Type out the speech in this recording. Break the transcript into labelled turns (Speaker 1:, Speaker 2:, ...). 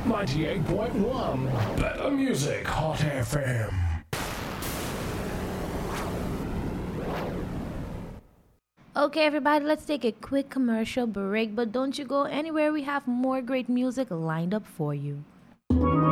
Speaker 1: 98.1 Better Music Hot FM.
Speaker 2: Okay, everybody, let's take a quick commercial break, but don't you go anywhere. We have more great music lined up for you.